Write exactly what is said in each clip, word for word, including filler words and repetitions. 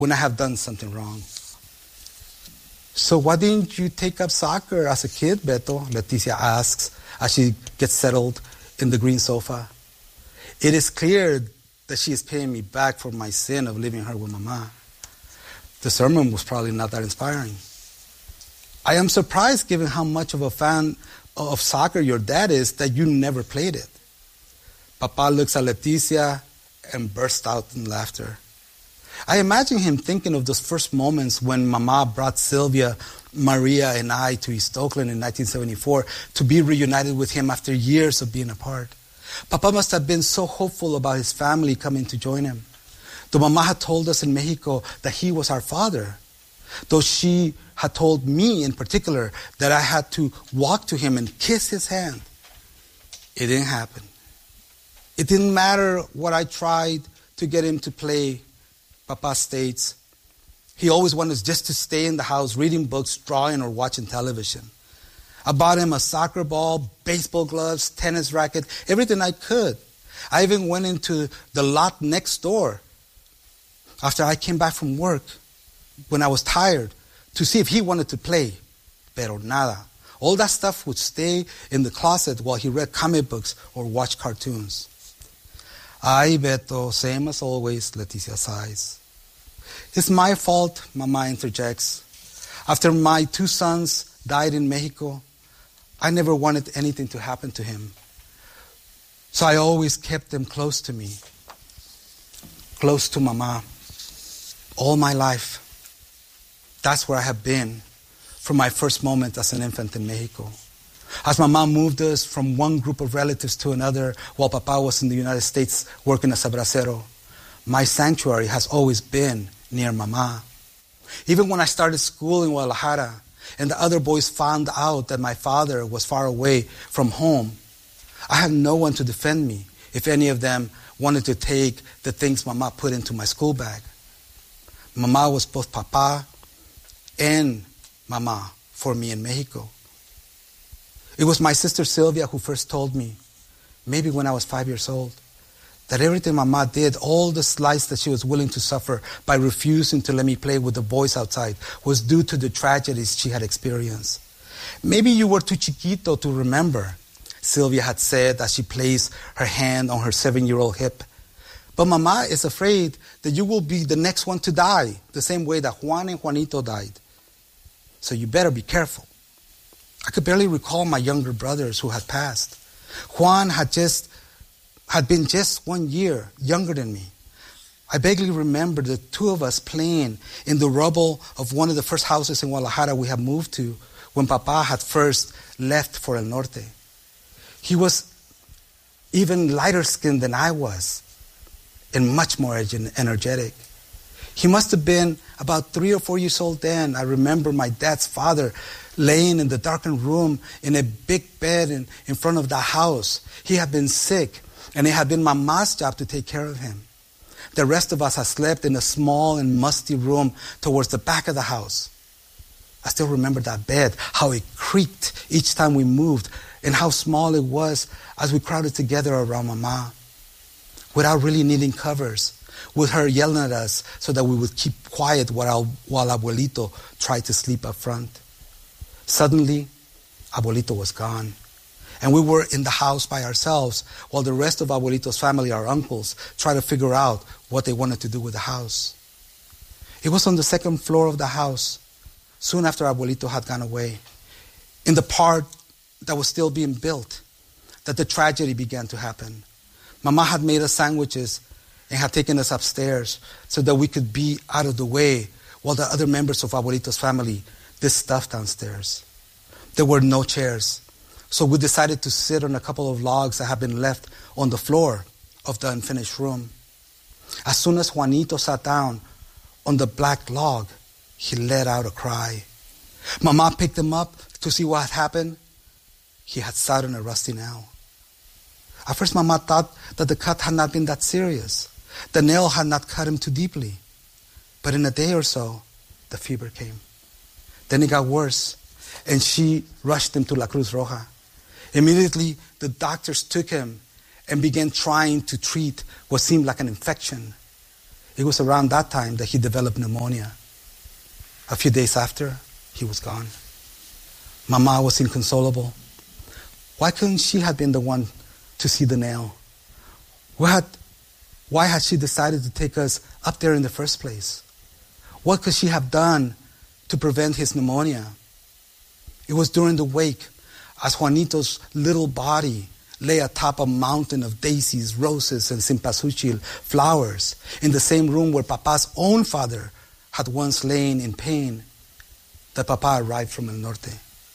when I have done something wrong. So why didn't you take up soccer as a kid, Beto? Leticia asks as she gets settled in the green sofa. It is clear that she is paying me back for my sin of leaving her with Mama. The sermon was probably not that inspiring. I am surprised, given how much of a fan of soccer your dad is, that you never played it. Papa looks at Leticia and bursts out in laughter. I imagine him thinking of those first moments when Mama brought Sylvia, Maria, and I to East Oakland in nineteen seventy-four to be reunited with him after years of being apart. Papa must have been so hopeful about his family coming to join him. Though Mama had told us in Mexico that he was our father, though she had told me in particular that I had to walk to him and kiss his hand, it didn't happen. It didn't matter what I tried to get him to play. Papa states he always wanted just to stay in the house reading books, drawing, or watching television. I bought him a soccer ball, baseball gloves, tennis racket, everything I could. I even went into the lot next door after I came back from work when I was tired to see if he wanted to play. Pero nada. All that stuff would stay in the closet while he read comic books or watched cartoons. Ay, Beto, same as always, Leticia sighs. It's my fault, Mama interjects. After my two sons died in Mexico, I never wanted anything to happen to him. So I always kept them close to me, close to Mama, all my life. That's where I have been from my first moment as an infant in Mexico. As Mama moved us from one group of relatives to another while Papa was in the United States working as a bracero, my sanctuary has always been near Mama. Even when I started school in Guadalajara and the other boys found out that my father was far away from home, I had no one to defend me if any of them wanted to take the things Mama put into my school bag. Mama was both Papa and Mama for me in Mexico. It was my sister Sylvia who first told me, maybe when I was five years old, that everything Mama did, all the slights that she was willing to suffer by refusing to let me play with the boys outside, was due to the tragedies she had experienced. Maybe you were too chiquito to remember, Sylvia had said as she placed her hand on her seven-year-old hip. But Mama is afraid that you will be the next one to die, the same way that Juan and Juanito died. So you better be careful. I could barely recall my younger brothers who had passed. Juan had just had been just one year younger than me. I vaguely remember the two of us playing in the rubble of one of the first houses in Guadalajara we had moved to when Papa had first left for El Norte. He was even lighter skinned than I was and much more energetic. He must have been about three or four years old then. I remember my dad's father laying in the darkened room in a big bed in, in front of the house. He had been sick, and it had been Mama's job to take care of him. The rest of us had slept in a small and musty room towards the back of the house. I still remember that bed, how it creaked each time we moved, and how small it was as we crowded together around Mama, without really needing covers, with her yelling at us so that we would keep quiet while, while Abuelito tried to sleep up front. Suddenly, Abuelito was gone, and we were in the house by ourselves while the rest of Abuelito's family, our uncles, tried to figure out what they wanted to do with the house. It was on the second floor of the house, soon after Abuelito had gone away, in the part that was still being built, that the tragedy began to happen. Mama had made us sandwiches and had taken us upstairs so that we could be out of the way while the other members of Abuelito's family did stuff downstairs. There were no chairs, so we decided to sit on a couple of logs that had been left on the floor of the unfinished room. As soon as Juanito sat down on the black log, he let out a cry. Mama picked him up to see what had happened. He had sat on a rusty nail. At first, Mama thought that the cut had not been that serious. The nail had not cut him too deeply. But in a day or so, the fever came. Then it got worse, and she rushed him to La Cruz Roja. Immediately, the doctors took him and began trying to treat what seemed like an infection. It was around that time that he developed pneumonia. A few days after, he was gone. Mama was inconsolable. Why couldn't she have been the one to see the nail? Why had, why had she decided to take us up there in the first place? What could she have done to prevent his pneumonia? It was during the wake, as Juanito's little body lay atop a mountain of daisies, roses, and cempasúchil flowers in the same room where Papa's own father had once lain in pain, that Papa arrived from El Norte.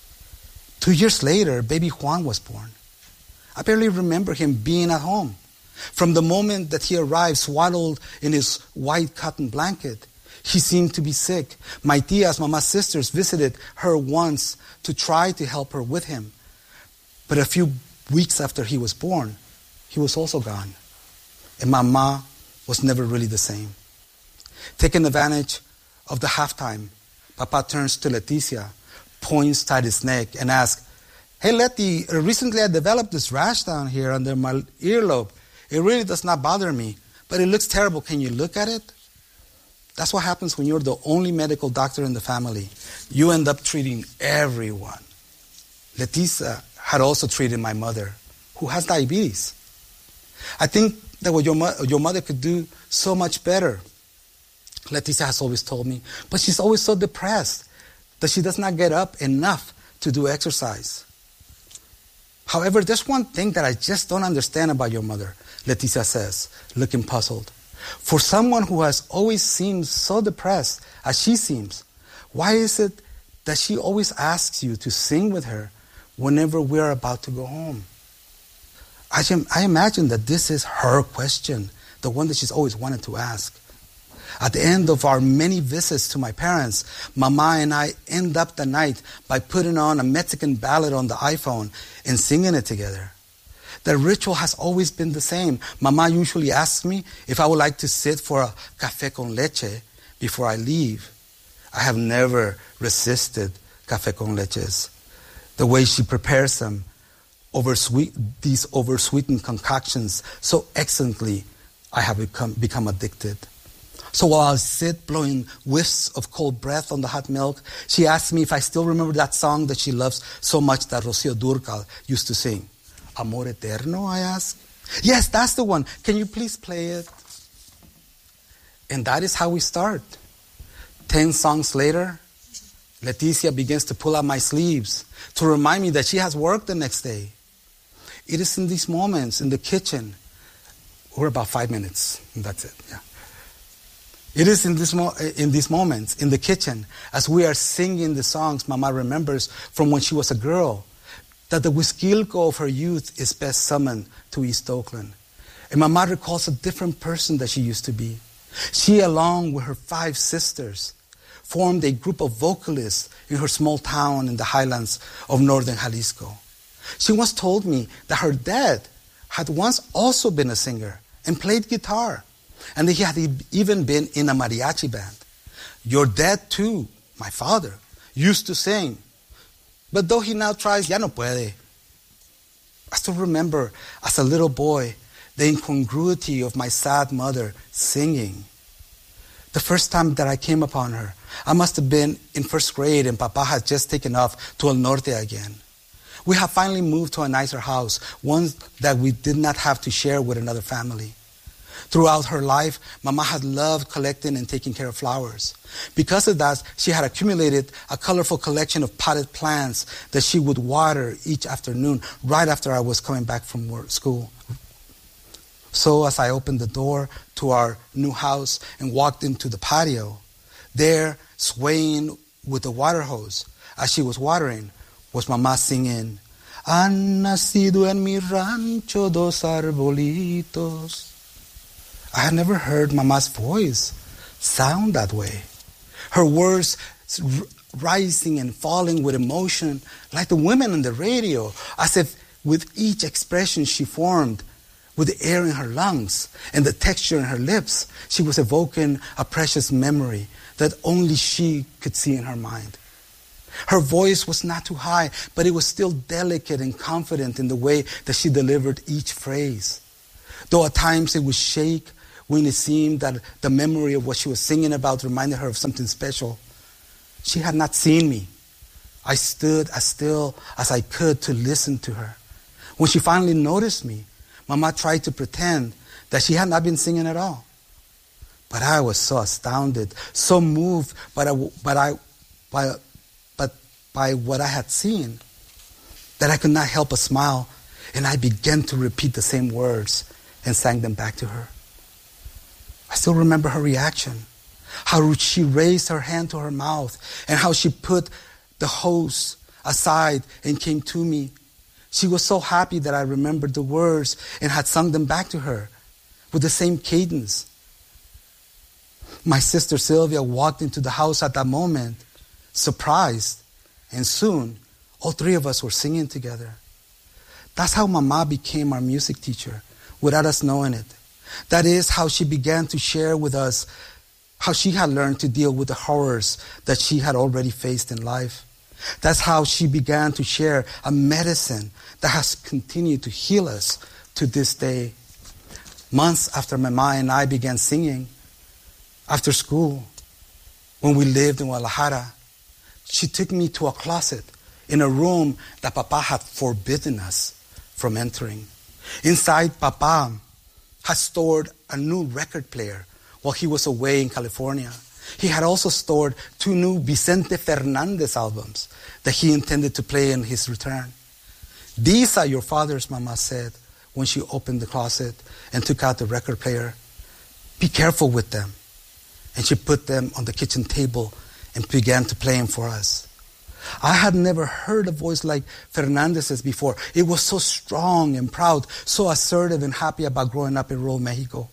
Two years later, baby Juan was born. I barely remember him being at home. From the moment that he arrived, swaddled in his white cotton blanket, he seemed to be sick. My tias, Mama's sisters, visited her once to try to help her with him. But a few weeks after he was born, he was also gone. And Mama was never really the same. Taking advantage of the halftime, Papa turns to Leticia, points at his neck, and asks, "Hey, Letty, recently I developed this rash down here under my earlobe. It really does not bother me, but it looks terrible. Can you look at it?" That's what happens when you're the only medical doctor in the family. You end up treating everyone. Leticia had also treated my mother, who has diabetes. I think that what your, mo- your mother could do so much better, Leticia has always told me, but she's always so depressed that she does not get up enough to do exercise. However, there's one thing that I just don't understand about your mother, Leticia says, looking puzzled. For someone who has always seemed so depressed as she seems, why is it that she always asks you to sing with her whenever we're about to go home? I, I imagine that this is her question, the one that she's always wanted to ask. At the end of our many visits to my parents, Mama and I end up the night by putting on a Mexican ballad on the iPhone and singing it together. The ritual has always been the same. Mama usually asks me if I would like to sit for a café con leche before I leave. I have never resisted café con leches. The way she prepares them, oversweet, these oversweetened concoctions so excellently, I have become, become addicted. So while I sit blowing whiffs of cold breath on the hot milk, she asks me if I still remember that song that she loves so much that Rocío Dúrcal used to sing. Amor Eterno, I ask. Yes, that's the one. Can you please play it? And that is how we start. Ten songs later, Leticia begins to pull out my sleeves to remind me that she has work the next day. It is in these moments, in the kitchen, we're about five minutes, and that's it, yeah. It is in, this mo- in these moments, in the kitchen, as we are singing the songs Mama remembers from when she was a girl, that the Huizquilco of her youth is best summoned to East Oakland. And Mama recalls a different person that she used to be. She, along with her five sisters, formed a group of vocalists in her small town in the highlands of northern Jalisco. She once told me that her dad had once also been a singer and played guitar, and that he had even been in a mariachi band. Your dad too, my father, used to sing. But though he now tries, ya no puede. I still remember, as a little boy, the incongruity of my sad mother singing. The first time that I came upon her, I must have been in first grade and Papa had just taken off to El Norte again. We had finally moved to a nicer house, one that we did not have to share with another family. Throughout her life, Mama had loved collecting and taking care of flowers. Because of that, she had accumulated a colorful collection of potted plants that she would water each afternoon right after I was coming back from work, school. So as I opened the door to our new house and walked into the patio, there, swaying with the water hose as she was watering, was Mama singing, "Han nacido en mi rancho dos arbolitos." I had never heard Mama's voice sound that way. Her words rising and falling with emotion like the women on the radio, as if with each expression she formed, with the air in her lungs and the texture in her lips, she was evoking a precious memory that only she could see in her mind. Her voice was not too high, but it was still delicate and confident in the way that she delivered each phrase. Though at times it would shake when it seemed that the memory of what she was singing about reminded her of something special. She had not seen me. I stood as still as I could to listen to her. When she finally noticed me, Mama tried to pretend that she had not been singing at all. But I was so astounded, so moved by, but I, by, but by what I had seen that I could not help but smile, and I began to repeat the same words and sang them back to her. I still remember her reaction, how she raised her hand to her mouth and how she put the hose aside and came to me. She was so happy that I remembered the words and had sung them back to her with the same cadence. My sister Sylvia walked into the house at that moment, surprised, and soon all three of us were singing together. That's how Mama became our music teacher, without us knowing it. That is how she began to share with us how she had learned to deal with the horrors that she had already faced in life. That's how she began to share a medicine that has continued to heal us to this day. Months after Mama and I began singing, after school, when we lived in Guadalajara, she took me to a closet in a room that Papa had forbidden us from entering. Inside, Papa had stored a new record player while he was away in California. He had also stored two new Vicente Fernandez albums that he intended to play in his return. These are your father's, Mama said when she opened the closet and took out the record player. Be careful with them. And she put them on the kitchen table and began to play them for us. I had never heard a voice like Fernandez's before. It was so strong and proud, so assertive and happy about growing up in rural Mexico.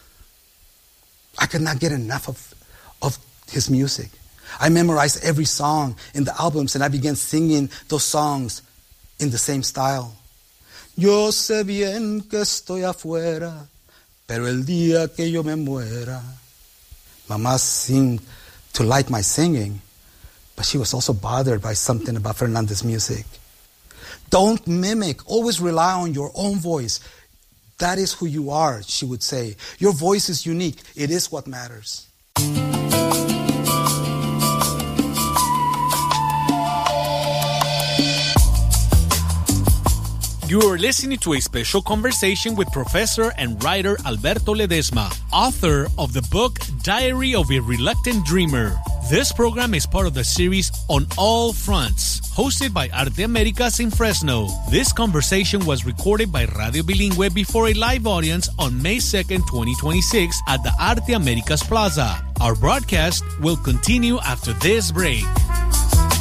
I could not get enough of, of his music. I memorized every song in the albums and I began singing those songs in the same style. Yo sé bien que estoy afuera, pero el día que yo me muera. Mama seemed to like my singing, but she was also bothered by something about Fernandez's music. Don't mimic, always rely on your own voice. That is who you are, she would say. Your voice is unique. It is what matters. You are listening to a special conversation with Professor and writer Alberto Ledesma, author of the book Diary of a Reluctant Dreamer. This program is part of the series On All Fronts, hosted by Arte Americas in Fresno. This conversation was recorded by Radio Bilingüe before a live audience on May second, twenty twenty-six at the Arte Americas Plaza. Our broadcast will continue after this break.